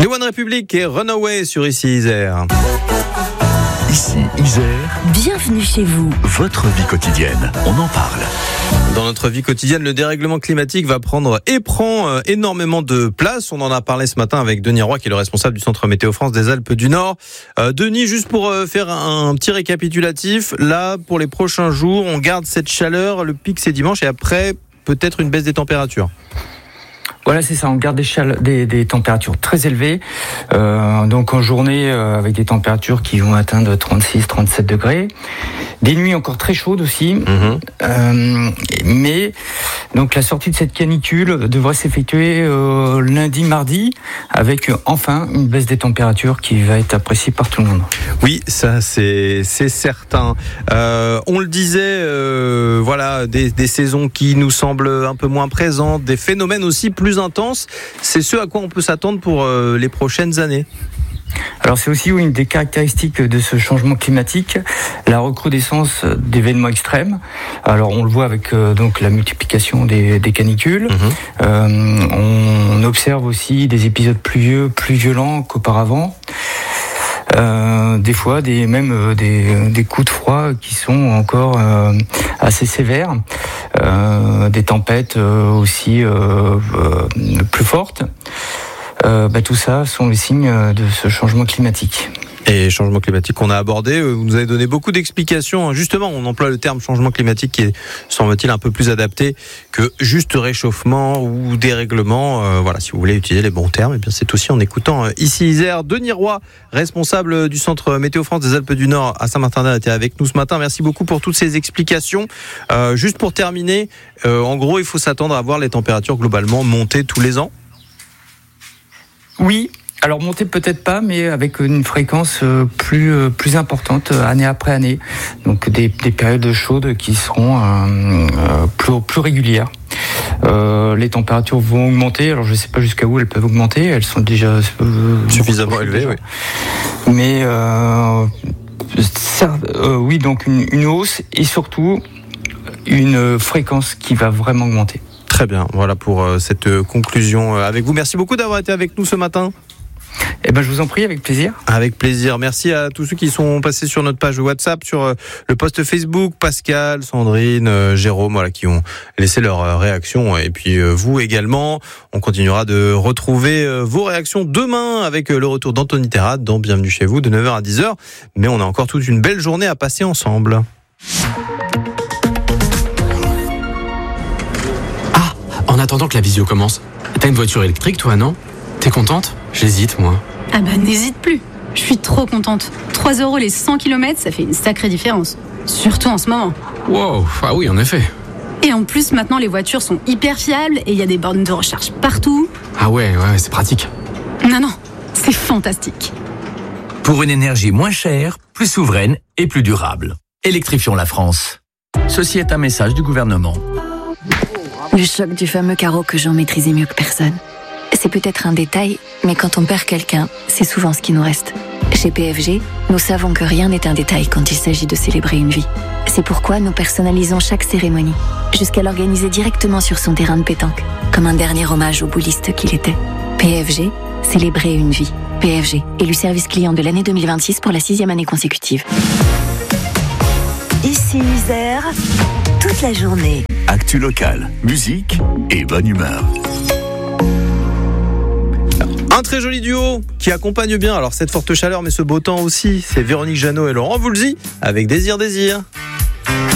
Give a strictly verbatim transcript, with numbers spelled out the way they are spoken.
Et One Republic et Runaway sur Ici Isère. Ici Isère. Bienvenue chez vous. Votre vie quotidienne, on en parle. Dans notre vie quotidienne, le dérèglement climatique va prendre et prend euh, énormément de place. On en a parlé ce matin avec Denis Roy, qui est le responsable du Centre Météo France des Alpes du Nord. Euh, Denis, juste pour euh, faire un, un petit récapitulatif, là, pour les prochains jours, on garde cette chaleur, le pic c'est dimanche, et après, peut-être une baisse des températures. Voilà, c'est ça, on garde des, chale- des, des températures très élevées, euh, donc en journée euh, avec des températures qui vont atteindre trente-six à trente-sept degrés, des nuits encore très chaudes aussi, mmh. euh, mais donc la sortie de cette canicule devrait s'effectuer euh, lundi, mardi, avec euh, enfin une baisse des températures qui va être appréciée par tout le monde. Oui, ça c'est, c'est certain. Euh, on le disait, euh, voilà, des, des saisons qui nous semblent un peu moins présentes, des phénomènes aussi plus intense, c'est ce à quoi on peut s'attendre pour euh, les prochaines années. Alors c'est aussi une des caractéristiques de ce changement climatique, la recrudescence d'événements extrêmes. Alors on le voit avec euh, donc la multiplication des, des canicules. Mmh. Euh, on observe aussi des épisodes pluvieux plus violents qu'auparavant. Euh, des fois, des, même euh, des, des coups de froid qui sont encore euh, assez sévères, euh, des tempêtes euh, aussi euh, euh, plus fortes. Euh, bah, tout ça sont les signes de ce changement climatique. Et changement climatique qu'on a abordé, vous nous avez donné beaucoup d'explications. Justement, on emploie le terme changement climatique qui est, semble-t-il, un peu plus adapté que juste réchauffement ou dérèglement. Euh, voilà, si vous voulez utiliser les bons termes, et bien c'est aussi en écoutant euh, Ici Isère. Denis Roy, responsable du Centre Météo France des Alpes du Nord à Saint-Martin-d'Ain, était avec nous ce matin. Merci beaucoup pour toutes ces explications. Euh, juste pour terminer, euh, en gros, il faut s'attendre à voir les températures globalement monter tous les ans. Oui. Alors monter peut-être pas, mais avec une fréquence plus plus importante année après année. Donc des, des périodes chaudes qui seront euh, plus plus régulières. Euh, les températures vont augmenter. Alors je ne sais pas jusqu'à où elles peuvent augmenter. Elles sont déjà euh, suffisamment élevées, oui. Mais euh, ça, euh, oui, donc une, une hausse et surtout une fréquence qui va vraiment augmenter. Très bien. Voilà pour euh, cette euh, conclusion euh, avec vous. Merci beaucoup d'avoir été avec nous ce matin. Eh ben, je vous en prie, avec plaisir. Avec plaisir. Merci à tous ceux qui sont passés sur notre page WhatsApp, sur le post Facebook, Pascal, Sandrine, euh, Jérôme, voilà, qui ont laissé leur euh, réaction. Et puis euh, vous également. On continuera de retrouver euh, vos réactions demain avec euh, le retour d'Anthony Terrade dans Bienvenue chez vous de neuf heures à dix heures. Mais on a encore toute une belle journée à passer ensemble. Ah, en attendant que la visio commence, t'as une voiture électrique toi, non ? T'es contente ? J'hésite, moi. Ah bah n'hésite plus. Je suis trop contente. trois euros les cent kilomètres, ça fait une sacrée différence. Surtout en ce moment. Wow, ah oui, en effet. Et en plus, maintenant, les voitures sont hyper fiables et il y a des bornes de recharge partout. Ah ouais, ouais, c'est pratique. Non, non, c'est fantastique. Pour une énergie moins chère, plus souveraine et plus durable. Électrifions la France. Ceci est un message du gouvernement. Le choc du fameux carreau que j'en maîtrisais mieux que personne. C'est peut-être un détail, mais quand on perd quelqu'un, c'est souvent ce qui nous reste. Chez P F G, nous savons que rien n'est un détail quand il s'agit de célébrer une vie. C'est pourquoi nous personnalisons chaque cérémonie, jusqu'à l'organiser directement sur son terrain de pétanque, comme un dernier hommage au bouliste qu'il était. P F G, célébrer une vie. P F G, élu service client de l'année deux mille vingt-six pour la sixième année consécutive. Ici Isère, toute la journée. Actu locale, musique et bonne humeur. Un très joli duo qui accompagne bien alors cette forte chaleur mais ce beau temps aussi, c'est Véronique Jeannot et Laurent Voulzy avec Désir Désir.